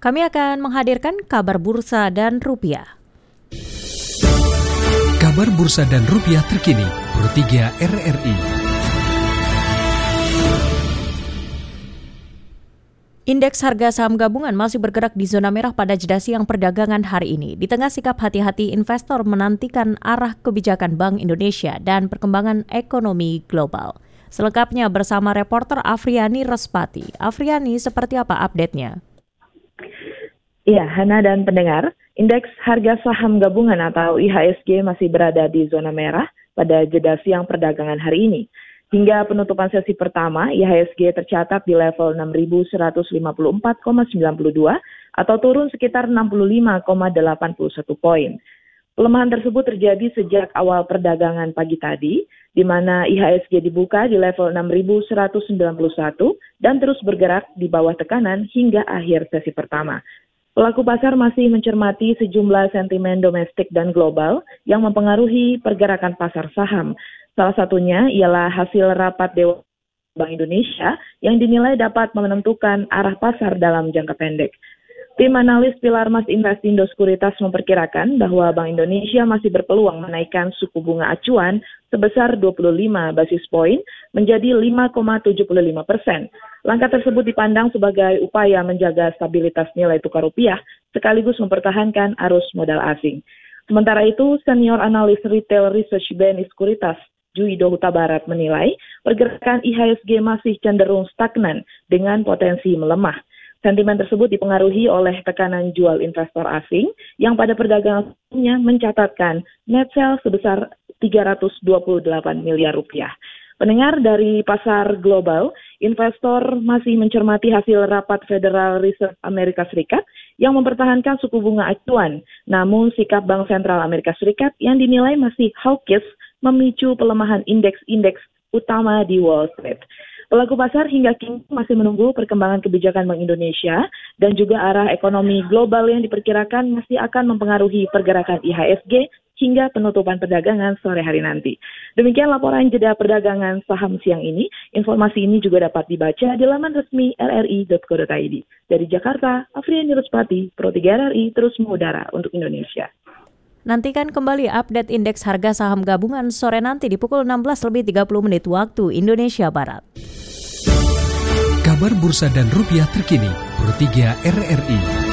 Kami akan menghadirkan kabar bursa dan rupiah. Kabar bursa dan rupiah terkini, Pro 3 RRI. Indeks harga saham gabungan masih bergerak di zona merah pada jeda siang perdagangan hari ini. Di tengah sikap hati-hati investor menantikan arah kebijakan Bank Indonesia dan perkembangan ekonomi global. Selengkapnya bersama reporter Afriani Respati. Afriani, seperti apa update-nya? Iya, Hana dan pendengar, indeks harga saham gabungan atau IHSG masih berada di zona merah pada jeda siang perdagangan hari ini. Hingga penutupan sesi pertama, IHSG tercatat di level 6.154,92 atau turun sekitar 65,81 poin. Pelemahan tersebut terjadi sejak awal perdagangan pagi tadi, di mana IHSG dibuka di level 6.191 dan terus bergerak di bawah tekanan hingga akhir sesi pertama. Pelaku pasar masih mencermati sejumlah sentimen domestik dan global yang mempengaruhi pergerakan pasar saham. Salah satunya ialah hasil rapat Dewan Bank Indonesia yang dinilai dapat menentukan arah pasar dalam jangka pendek. Tim analis Pilar Mas Investindo Sekuritas memperkirakan bahwa Bank Indonesia masih berpeluang menaikkan suku bunga acuan sebesar 25 basis poin menjadi 5,75%. Langkah tersebut dipandang sebagai upaya menjaga stabilitas nilai tukar rupiah sekaligus mempertahankan arus modal asing. Sementara itu, senior analis retail research BNI Sekuritas Juido Huta Barat menilai pergerakan IHSG masih cenderung stagnan dengan potensi melemah. Sentimen tersebut dipengaruhi oleh tekanan jual investor asing yang pada perdagangan sebelumnya mencatatkan net sell sebesar 328 miliar rupiah. Pendengar, dari pasar global, investor masih mencermati hasil rapat Federal Reserve Amerika Serikat yang mempertahankan suku bunga acuan. Namun sikap Bank Sentral Amerika Serikat yang dinilai masih hawkish memicu pelemahan indeks-indeks utama di Wall Street. Pelaku pasar hingga kini masih menunggu perkembangan kebijakan Bank Indonesia dan juga arah ekonomi global yang diperkirakan masih akan mempengaruhi pergerakan IHSG hingga penutupan perdagangan sore hari nanti. Demikian laporan jeda perdagangan saham siang ini. Informasi ini juga dapat dibaca di laman resmi rri.co.id. Dari Jakarta, Afriani Respati, Pro 3 RRI terus mengudara untuk Indonesia. Nantikan kembali update indeks harga saham gabungan sore nanti di pukul 16:30 waktu Indonesia Barat. Kabar bursa dan rupiah terkini, Pro 3 RRI.